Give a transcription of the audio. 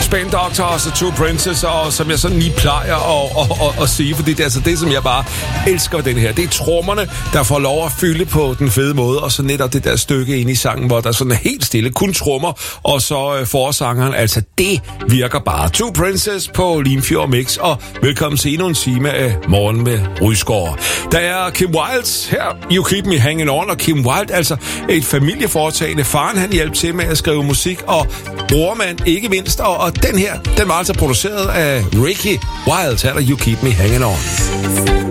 Spin Doctors og Two Princes, og som jeg sådan lige plejer at sige, fordi det er altså det, som jeg bare elsker den her. Det er trommerne, der får lov at fylde på den fede måde, og så netop det der stykke inde i sangen, hvor der sådan er helt stille, kun trommer, og så forsangeren, altså det virker bare. Two Princes på Limfjord Mix, og velkommen til endnu en time af Morgen med Rydsgaard. Der er Kim Wilde her, You Keep Me Hanging On, og Kim Wilde, altså et familieforetagende. Faren, han hjalp til med at skrive musik, og brormand ikke mindst, og den her, den var altså produceret af Ricky Wilde, her er You Keep Me Hanging On.